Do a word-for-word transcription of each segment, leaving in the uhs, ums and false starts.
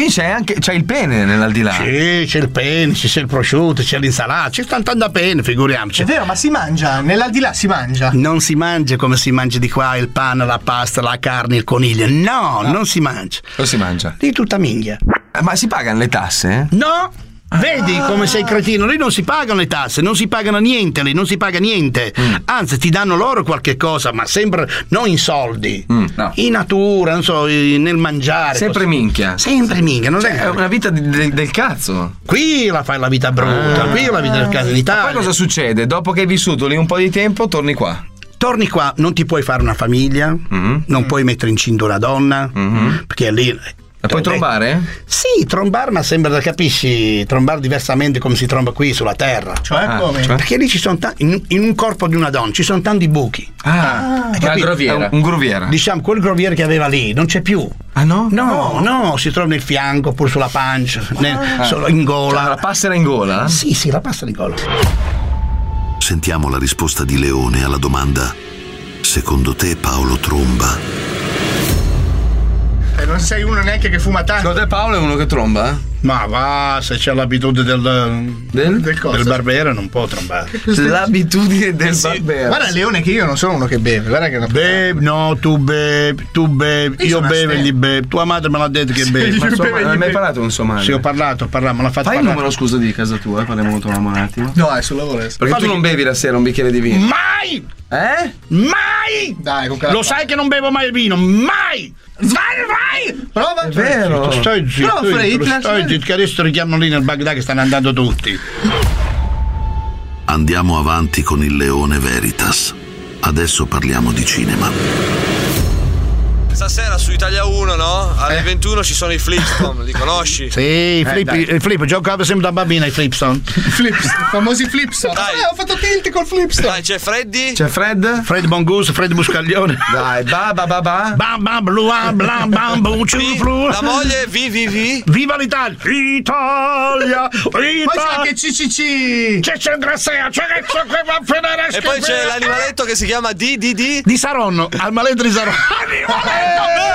Quindi c'è anche c'è il pene nell'aldilà. Sì, c'è il pene, c'è il prosciutto, c'è l'insalata, c'è tanta pene, figuriamoci. È vero, ma si mangia, nell'aldilà si mangia. Non si mangia come si mangia di qua il pane, la pasta, la carne, il coniglio. No, no. non si mangia. Cosa si mangia? Di tutta minchia. Ma si pagano le tasse? No. Vedi ah. come sei cretino, lì non si pagano le tasse, non si pagano niente, lì non si paga niente. Mm. Anzi, ti danno loro qualche cosa, ma sempre non in soldi, mm, no. in natura, non so, nel mangiare. Sempre così. minchia. Sempre minchia, non cioè, è... è una vita di, de, del cazzo. Qui la fai la vita brutta, ah. qui la vita del cazzo in Italia. Ma poi cosa succede? Dopo che hai vissuto lì un po' di tempo, torni qua. Torni qua, non ti puoi fare una famiglia, mm-hmm. non mm. puoi mettere incinta una donna, mm-hmm. perché lì... La puoi trombare? Sì, trombare, ma sembra, capisci, trombare diversamente come si tromba qui sulla terra. Cioè ah, come? Cioè? Perché lì ci sono tanti, in, in un corpo di una donna ci sono tanti buchi. Ah, ah una groviera. Un, un groviera. Diciamo, quel groviere che aveva lì non c'è più. Ah no? No, no, no, si trova nel fianco, oppure sulla pancia, ah. nel, solo in gola. Cioè, la passera in gola? Sì, sì, la passera in gola. Sentiamo la risposta di Leone alla domanda: secondo te Paolo tromba? Eh, non sei uno neanche che fuma tanto. Secondo te Paolo è uno che tromba? Ma va, se c'è l'abitudine del del, del, del barbero non può trombare. L'abitudine del sì. barbero. Guarda Leone che io non sono uno che beve. Guarda che bevi, no, tu bevi, tu bevi, io, io bevo e gli bevi. Tua madre me l'ha detto che bevi. Ma sua, non hai mai parlato con sua madre? Sì, ho parlato, ho parlato, me l'ha fatto Fai parlare. il numero, scusa, di casa tua, parliamo con tua mamma un attimo. No, è sul lavoro. Perché Fatti tu non bevi la sera un bicchiere di vino? Mai! Eh? Mai! Dai, con Lo sai che non bevo mai il vino, mai! Vai, vai! Prova! È vero! Stai zitto, stai zitto, che adesso richiamano lì nel Baghdad che stanno andando tutti. Andiamo avanti con il Leone Veritas. Adesso parliamo di cinema. Stasera su Italia uno, no? Alle eh. ventuno ci sono i Flipstone, li conosci? Sì, i flip, eh, i flip, giocavo sempre da bambina i Flipstone. Flipstone, i famosi Flipstone. Dai. Eh, ho fatto tilt col Flipstone. Dai, c'è Freddy? C'è Fred? Fred Mongoose, Fred Buscaglione. Dai, ba ba ba ba. Bam bam blu blam bam bum ciuflu. La moglie, vi vi vi. Viva l'Italia! Italia! Italia! Poi c'è anche C C C. C'è Centrasea, c'è che va a finire. E poi c'è l'animaletto che si chiama D D D. Di Saronno, al maletto di Saronno. Animaletto!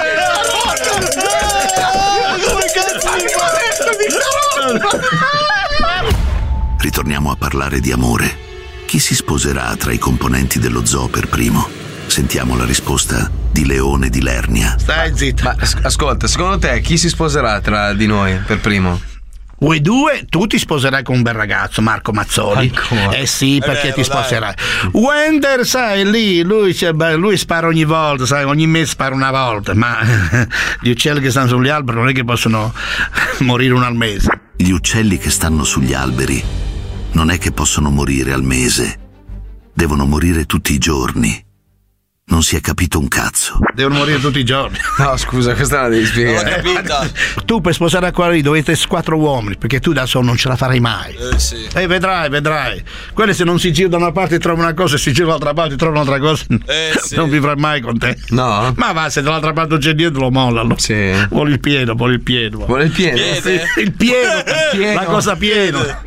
Ritorniamo a parlare di amore. Chi si sposerà tra i componenti dello zoo per primo? Sentiamo la risposta di Leone di Lernia. Stai zitto. Ma ascolta, secondo te chi si sposerà tra di noi per primo? Voi due, tu ti sposerai con un bel ragazzo, Marco Mazzoli. Ancora. Eh sì, perché vero, ti sposerai. Dai. Wender, sai, lì, lui, lui spara ogni volta, sai, ogni mese spara una volta, ma gli uccelli che stanno sugli alberi non è che possono morire uno al mese. Gli uccelli che stanno sugli alberi non è che possono morire al mese, devono morire tutti i giorni. Non si è capito un cazzo. Devono morire tutti i giorni. No, scusa, questa la devi spiegare. Non l'ho capita. Tu per sposare qua lì dovete quattro uomini, perché tu da solo non ce la farai mai. Eh sì. E eh, vedrai, vedrai. Quelli se non si girano da una parte trovano una cosa e si girano dall'altra parte trovano un'altra cosa. Eh sì. Non vivrai mai con te. No. Ma va, se dall'altra parte c'è dietro lo mollano. Sì. Vuole il pieno, vuole il pieno. Vuole il pieno. Piede. Il pieno, il pieno. La cosa piena.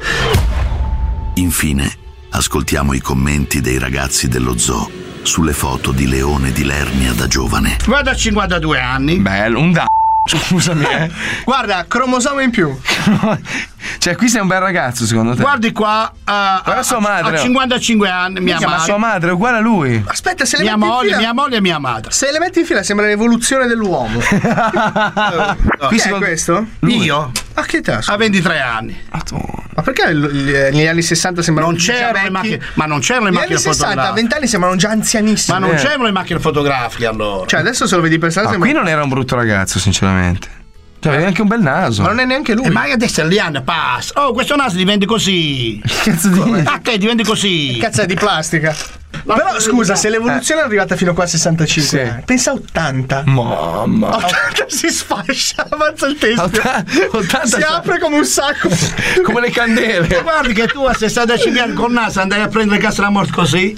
Infine, ascoltiamo i commenti dei ragazzi dello zoo sulle foto di Leone di Lernia da giovane. Guarda, cinquantadue anni. Bello, un da. Scusami, eh. Guarda, cromosoma in più. Cioè, qui sei un bel ragazzo, secondo te? Guardi qua, uh, guarda sua madre. Ha cinquantaquantacinque anni, mia madre. Ma sua madre è uguale a lui. Aspetta, se le mia metti moglie, in fila, mia moglie e mia madre. Se le metti in fila sembra l'evoluzione dell'uomo. no. Chi è questo? Lui. Io? A che età? A ventitré anni. Ma perché negli anni sessanta sembrano non c'erano le macchine, ma non c'erano le negli macchine anni sessanta, fotografiche. A venti anni sembrano già anzianissimi. Ma non eh. c'erano le macchine fotografiche allora. Cioè adesso se lo vedi per strada ah, sembra... qui non era un brutto ragazzo, sinceramente. Cioè, aveva anche un bel naso. Ma non è neanche lui. E magari adesso gli anni passa. Oh, questo naso diventa così. Che cazzo di... A te diventi così. Cazzo è di plastica. La Però scusa, se l'evoluzione eh. è arrivata fino qua a sessantacinque, sì. pensa a ottanta. Mamma. ottanta si sfascia, avanza il testo. ottanta si apre come un sacco. Come le candele. Ma guardi che tu a sessantacinque anni con naso andai a prendere il cazzo della morte così.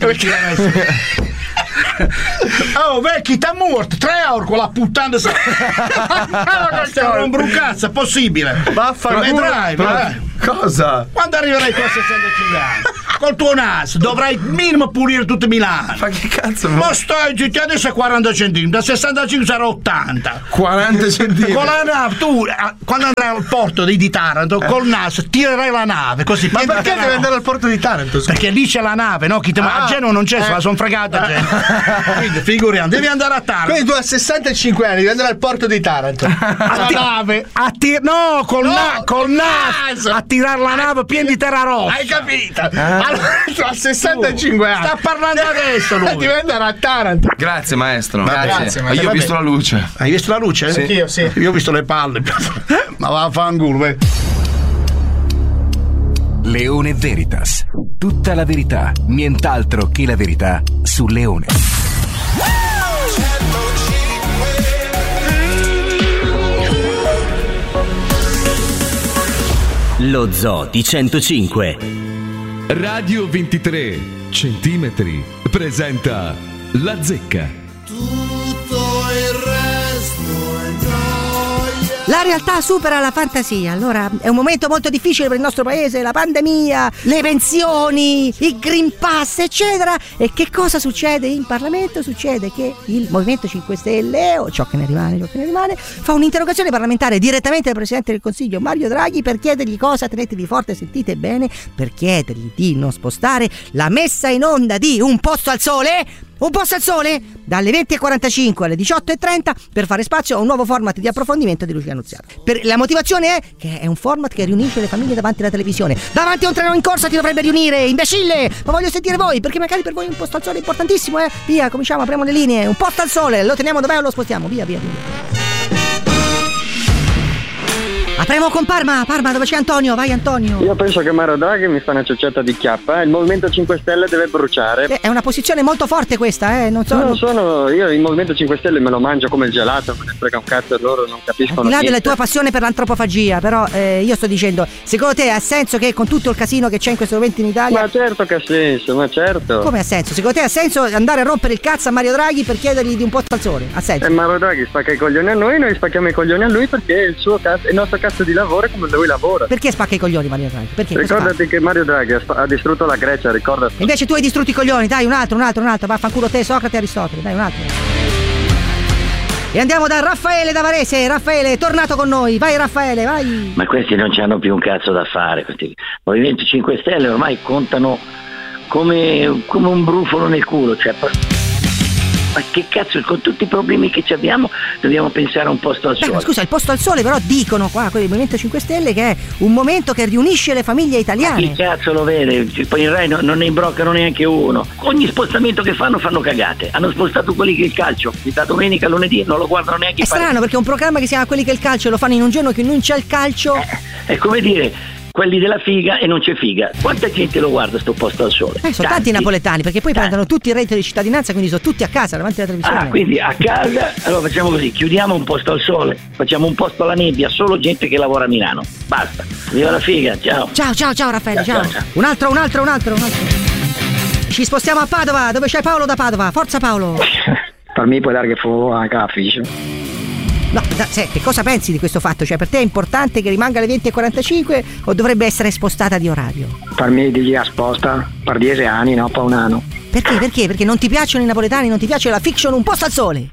Oh vecchi, t'ha morto tre euro con la puttana. È un brucazzo, è possibile. Vaffanculo. Vedrai, vedrai. Cosa? Quando arriverai tu a sessantacinque anni? col tuo naso dovrai minimo pulire tutto Milano. Ma che cazzo? Ma stai zitti, adesso è quaranta centimetri, da sessantacinque sarà ottanta. quaranta centimetri. Con la nave, tu quando andrai al porto di, di Taranto, col naso tirerai la nave così. Ma perché devi andare al porto di Taranto? Perché lì c'è la nave, no? Chi te... Ah, a Genova non c'è, eh. se la son fregata gente. Quindi figuriamo, devi andare a Taranto. Quindi tu a sessantacinque anni devi andare al porto di Taranto. A ti- nave. A ti- no, col, No, na- col naso a tirare la nave piena di terra rossa. Hai capito? Allora tu a sessantacinque anni. Sta parlando adesso lui. Devi andare a Taranto. Grazie maestro. Grazie, Ma maestro. io ho Vabbè. visto la luce. Hai visto la luce? Sì. Anch'io, sì. Io ho visto le palle. Ma va a fanculo, vai. Leone Veritas. Tutta la verità, nient'altro che la verità su Leone. Lo Zoo di centocinque. Radio ventitré centimetri presenta La Zecca. Tutto il resto è gioia. La realtà supera la fantasia, allora è un momento molto difficile per il nostro paese, la pandemia, le pensioni, il Green Pass, eccetera. E che cosa succede in Parlamento? Succede che il Movimento cinque Stelle, o ciò che ne rimane, ciò che ne rimane, fa un'interrogazione parlamentare direttamente al Presidente del Consiglio Mario Draghi per chiedergli cosa, tenetevi forte, sentite bene, per chiedergli di non spostare la messa in onda di Un Posto al Sole. Un Posto al Sole dalle venti e quarantacinque alle diciotto e trenta per fare spazio a un nuovo format di approfondimento di Lucia Annunziata. Per, la motivazione è che è un format che riunisce le famiglie davanti alla televisione. Davanti a un treno in corsa ti dovrebbe riunire, imbecille! Ma voglio sentire voi, perché magari per voi Un Posto al Sole è importantissimo, eh? Via, cominciamo, apriamo le linee. Un Posto al Sole, lo teniamo dov'è o lo spostiamo? Via, via, via. Apriamo con Parma, Parma dove c'è Antonio, vai Antonio. Io penso che Mario Draghi mi fa una ciocciata di chiappa, eh. Il Movimento cinque Stelle deve bruciare. Eh, è una posizione molto forte questa, eh, non so. Non sono, io il Movimento cinque Stelle me lo mangio come il gelato, me ne frega un cazzo e loro non capiscono Al di là niente. della tua passione per l'antropofagia, però eh, io sto dicendo, secondo te ha senso che con tutto il casino che c'è in questo momento in Italia... Ma certo che ha senso, ma certo. Come ha senso? Secondo te ha senso andare a rompere il cazzo a Mario Draghi per chiedergli di Un Posto al Sole? Ha senso? E Mario Draghi spacca i coglioni a noi, noi spacchiamo i coglioni a lui perché il suo cazzo, il nostro cazzo di lavoro è come lui lavora. Perché spacca i coglioni Mario Draghi? Perché? Cosa Ricordati che Mario Draghi ha, ha distrutto la Grecia, ricordati. fa? Invece tu hai distrutto i coglioni, dai un altro, un altro, un altro, vaffanculo te, Socrate e Aristotele, dai un altro. E andiamo da Raffaele da Varese. Raffaele è tornato con noi, vai Raffaele, vai. Ma questi non c'hanno più un cazzo da fare, questi Movimento cinque Stelle ormai contano come, come un brufolo nel culo, cioè, ma che cazzo, con tutti i problemi che ci abbiamo dobbiamo pensare a Un Posto al Beh, Sole. ma scusa, il Posto al Sole però dicono qua, quelli del Movimento cinque Stelle, che è un momento che riunisce le famiglie italiane. Chi cazzo lo vede? Poi in Rai no, non ne imbroccano neanche uno. Ogni spostamento che fanno fanno cagate. Hanno spostato quelli che il calcio da domenica a lunedì non lo guardano neanche È i parenti. strano perché un programma che si chiama Quelli che il calcio lo fanno in un giorno che non c'è il calcio. È come dire quelli della figa e non c'è figa. Quanta gente lo guarda sto Posto al Sole? Eh, sono tanti napoletani, perché poi prendono tutti il reddito di cittadinanza, quindi sono tutti a casa davanti alla televisione. Ah, quindi a casa, allora facciamo così, chiudiamo Un Posto al Sole, facciamo Un Posto alla nebbia, solo gente che lavora a Milano. Basta. Viva la figa, ciao. Ciao, ciao, ciao Raffaele, ciao. Ciao, ciao. Un altro, un altro, un altro, un altro. Ci spostiamo a Padova, dove c'è Paolo da Padova. Forza Paolo. Per me puoi dare che fu a cafficio. No, da, se, che cosa pensi di questo fatto? Cioè, per te è importante che rimanga alle venti e quarantacinque o dovrebbe essere spostata di orario? Per me di a sposta per dieci anni, no, per un anno. Perché? Perché? Perché non ti piacciono i napoletani, non ti piace la fiction Un Posto al Sole?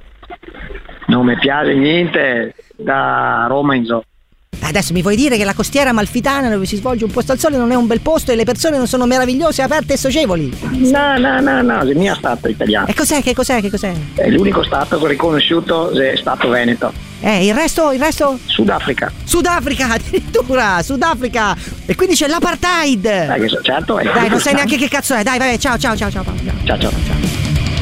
Non mi piace niente da Roma in zo. Adesso mi vuoi dire che la costiera amalfitana dove si svolge Un Posto al Sole non è un bel posto e le persone non sono meravigliose, aperte e socievoli? No, no, no, no, è il mio stato italiano. E cos'è? Che cos'è? Che cos'è? È l'unico stato che ho riconosciuto è stato Veneto. Eh, il resto? Il resto? Sudafrica. Sudafrica, addirittura, Sudafrica. E quindi c'è l'apartheid. Dai, che so, certo. È Dai, non sai neanche che cazzo è. Dai, vai, ciao, ciao, ciao, ciao. Ciao, ciao. ciao.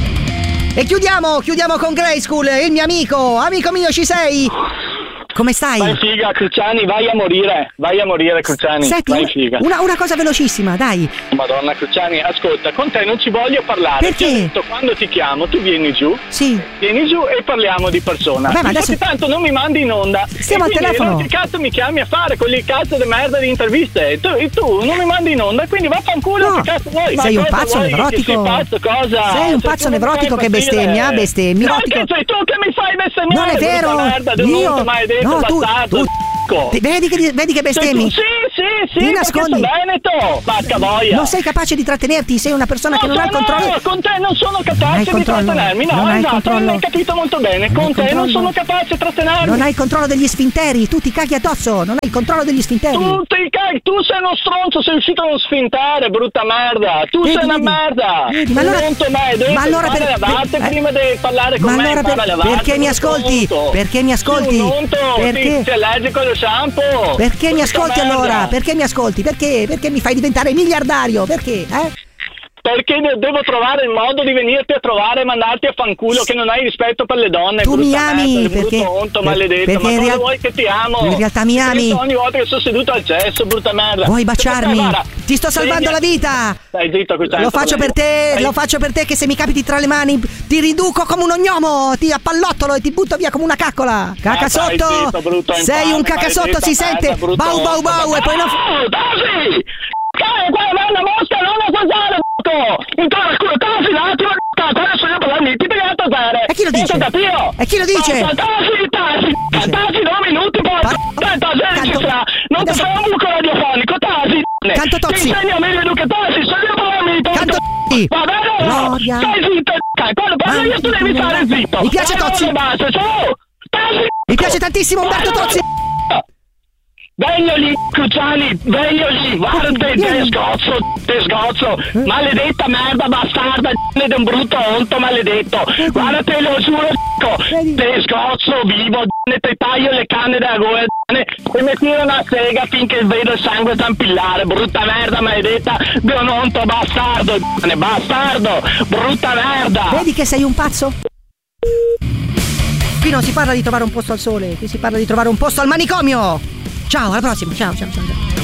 E chiudiamo, chiudiamo con Grayskull, il mio amico. Amico mio, ci sei? Come stai? Vai figa, Cruciani, vai a morire. Vai a morire, Cruciani. Senti, vai figa. Una, una cosa velocissima, dai. Madonna, Cruciani, ascolta, con te non ci voglio parlare. Perché? Ti ho detto, quando ti chiamo, tu vieni giù. Sì. Vieni giù e parliamo di persona. Vabbè, ma Visto adesso- che tanto non mi mandi in onda. Stiamo e al quindi telefono. Che cazzo mi chiami a fare quelli cazzo di merda di interviste? Tu, tu non mi mandi in onda, quindi vaffanculo, No. che cazzo vuoi? Sei Ma un cosa pazzo vuoi? nevrotico. Sei pazzo, cosa? Sei un Cioè, pazzo tu non nevrotico fai che impazzire. bestemmia, bestemmi. No, che sei tu che mi fai bestemmiare? Non è vero. brutta merda, Io brutto, maledetto, no, tu, bastardo. tu Marco. Ti- Vedi che, vedi che bestemmi? Sì, sì, sì, Ti perché nascondi. sono Veneto. Vacca boia. Non sei capace di trattenerti, sei una persona che non ha il controllo. No, con te non sono Non hai capace di controllo. trattenermi. No, Non hai esatto, controllo. non hai capito molto bene. Non Con hai te non controllo. sono capace di trattenermi. Non hai il controllo degli sfinteri, tu ti caghi addosso, non hai il controllo degli sfinteri. Tu, ti caghi, tu sei uno stronzo, sei uscito da uno sfintare, brutta merda. Tu Vedi, sei una vedi. merda. Vedi, ma allora- Pronto me, devi ma allora fare per- le lavate per- eh. prima di parlare con Ma me. allora per- impara a lavare, perché mi sei ascolti? pronto. Perché mi ascolti? Sei un unto, Perché? Ti, sei allergico allo shampoo. Perché mi Brutta ascolti merda. allora? Perché mi ascolti? Perché? Perché mi fai diventare miliardario? Perché? Eh? Perché de- devo trovare il modo di venirti a trovare e mandarti a fanculo, che non hai rispetto per le donne. Tu mi brutta ami, merda, perché- brutto onto, per- maledetto. perché Ma in cosa real- vuoi che ti amo? in realtà mi Ti ami. penso ogni volta che sono seduto al cesso, brutta merda. Vuoi baciarmi? Guarda, Ti sto salvando segna- la vita! Stai zitto, qui Lo faccio per te, lo faccio per te che se mi capiti tra le mani ti riduco come un ognomo, ti appallottolo e ti butto via come una caccola. Caca Ah, stai sotto! zitto, brutto Sei un infame, cacasotto, si maledetta sente! merda, brutto Bau bau onto, bau e poi non... Oh, Tosi! Cazzo, qua è una mosca, non una zanzara, b***o! Intorno al culo, Tosi, un attimo, adesso io parlando, ti devi alzare! E chi lo dice? E chi lo dice? Tosi, Tosi, Tosi, due minuti, poi... Tosi, ci sarà! Non ti fai un buco radiofonico, Tosi! Canto Tosi! Ti insegno meglio che Tosi, sono io parlami, Canto Tosi! Va bene o no? Gloria. Stai zitto, c***o! Quando parlo io tu devi stare zitto! Mi piace Guarda Tozzi. le base, su! Tosi! Mi piace tantissimo Umberto Tozzi! Vengo lì, Cruciani, vengo lì, guarda te, te scozzo, te scozzo, maledetta merda bastarda, ed un brutto onto maledetto, guarda te lo giuro, te scozzo vivo, te taglio le canne della gola e mi tiro una sega finché vedo il sangue zampillare, brutta merda maledetta, di un onto bastardo, bastardo, brutta merda. Vedi che sei un pazzo? Qui non si parla di trovare un posto al sole, qui si parla di trovare un posto al manicomio! Ciao, alla prossima, ciao ciao ciao. ciao.